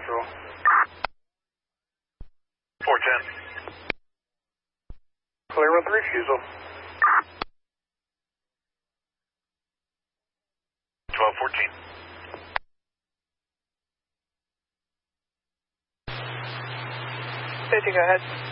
Nashville. 410. Clear with refusal. 1214. Go ahead.